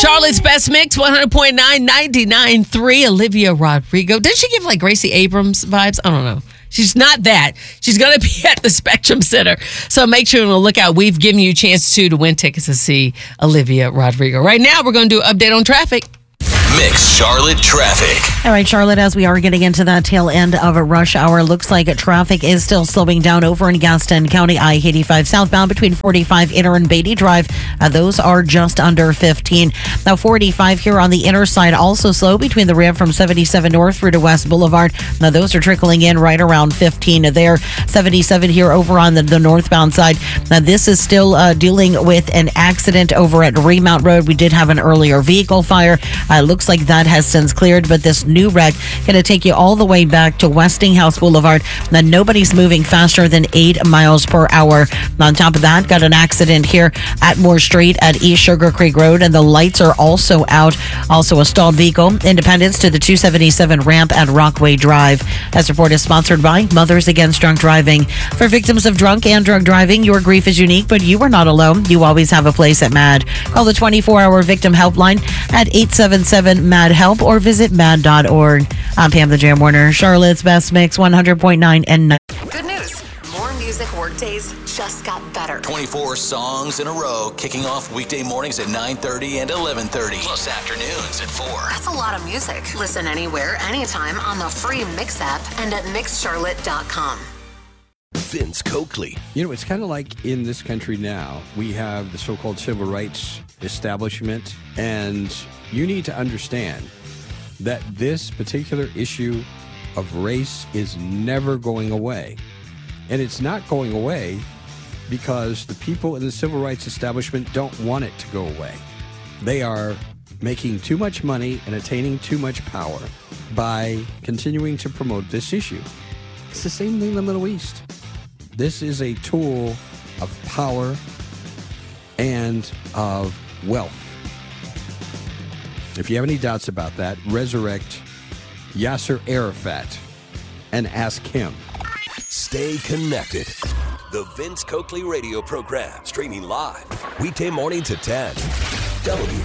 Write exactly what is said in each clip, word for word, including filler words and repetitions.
Charlotte's Best Mix, one hundred point nine, ninety-nine point three. Olivia Rodrigo. Did she give like Gracie Abrams vibes? I don't know. She's not that. She's going to be at the Spectrum Center. So make sure to look out. We've given you a chance to, to win tickets to see Olivia Rodrigo. Right now, we're going to do an update on traffic. Mix Charlotte traffic. All right, Charlotte, as we are getting into that tail end of a rush hour, looks like traffic is still slowing down over in Gaston County. I eighty-five southbound between forty-five Inner and Beatty Drive. Uh, those are just under fifteen. Now, forty-five here on the inner side, also slow between the ramp from seventy-seven north through to West Boulevard. Now, those are trickling in right around fifteen there. seventy-seven here over on the, the northbound side. Now, this is still uh, dealing with an accident over at Remount Road. We did have an earlier vehicle fire. Uh, looks like that has since cleared, but this new wreck going to take you all the way back to Westinghouse Boulevard. Now, nobody's moving faster than eight miles per hour. On top of that, got an accident here at Moore Street at East Sugar Creek Road, and the lights are also out. Also a stalled vehicle, Independence to the two seventy-seven ramp at Rockway Drive. This report is sponsored by Mothers Against Drunk Driving. For victims of drunk and drug driving, your grief is unique, but you are not alone. You always have a place at MAD. Call the twenty-four hour victim helpline at eight seven seven MAD HELP or visit mad dot org. I'm Pam the Jam Warner, Charlotte's Best Mix, one hundred point nine and nine. Good news. More music workdays just got better. twenty-four songs in a row, kicking off weekday mornings at nine thirty and eleven thirty, plus afternoons at four. That's a lot of music. Listen anywhere, anytime on the free Mix app and at mix charlotte dot com. Vince Coakley. You know, it's kind of like in this country now, we have the so-called civil rights establishment, and you need to understand that this particular issue of race is never going away. And it's not going away because the people in the civil rights establishment don't want it to go away. They are making too much money and attaining too much power by continuing to promote this issue. It's the same thing in the Middle East. This is a tool of power and of wealth. If you have any doubts about that, resurrect Yasser Arafat and ask him. Stay connected. The Vince Coakley radio program, streaming live weekday mornings at ten. W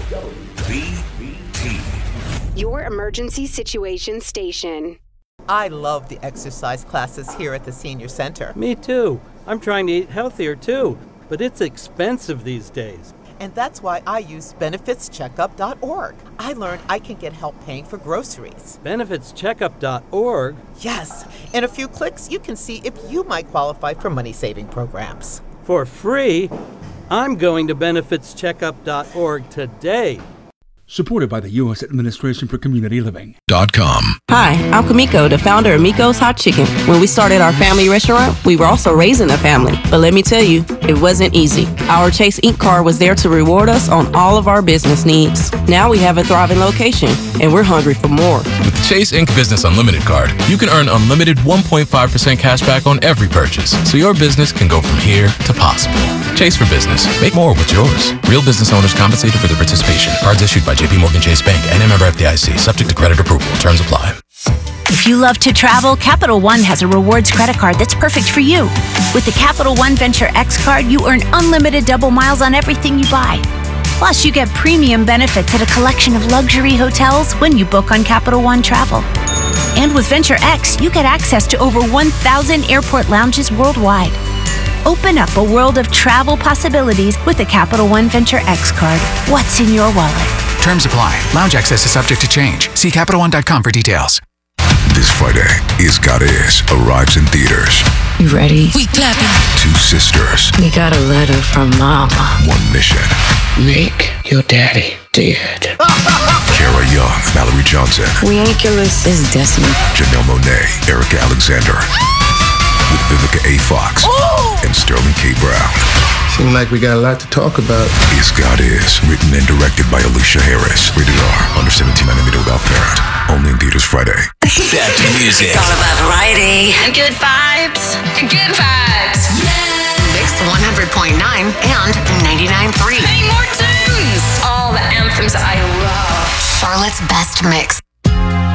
B T. Your emergency situation station. I love the exercise classes here at the Senior Center. Me too. I'm trying to eat healthier too, but it's expensive these days. And that's why I use benefits checkup dot org. I learned I can get help paying for groceries. benefits checkup dot org? Yes. In a few clicks, you can see if you might qualify for money-saving programs. For free? I'm going to benefits checkup dot org today. Supported by the U S Administration for Community Living. Dot com. Hi, I'm Kamiko, the founder of Miko's Hot Chicken. When we started our family restaurant, we were also raising a family. But let me tell you, it wasn't easy. Our Chase Incorporated card was there to reward us on all of our business needs. Now we have a thriving location, and we're hungry for more. With the Chase Incorporated Business Unlimited card, you can earn unlimited one point five percent cash back on every purchase, so your business can go from here to possible. Chase for business. Make more with yours. Real business owners compensated for their participation. Cards issued by J P Morgan Chase Bank and a member F D I C. Subject to credit approval. Terms apply. If you love to travel, Capital One has a rewards credit card that's perfect for you. With the Capital One Venture X card, you earn unlimited double miles on everything you buy. Plus, you get premium benefits at a collection of luxury hotels when you book on Capital One Travel. And with Venture X, you get access to over one thousand airport lounges worldwide. Open up a world of travel possibilities with the Capital One Venture X card. What's in your wallet? Terms apply. Lounge access is subject to change. See Capital One dot com for details. This Friday, Is God Is arrives in theaters. You ready? We clapping. Two sisters. We got a letter from Mama. One mission. Make your daddy dead. Kara Young, Mallory Johnson. We ain't killers. This is Destiny. Janelle Monáe, Erica Alexander. With Vivica A. Fox Ooh. and Sterling K. Brown. Seems like we got a lot to talk about. Is God Is, written and directed by Alicia Harris. Rated R, under seventeen, nanometer without parent. Only in theaters Friday. Back to music. It's all about variety and good vibes. Good vibes. Yeah. Mix one hundred point nine and ninety-nine point three. Hey, more tunes. All the anthems I love. Charlotte's Best Mix.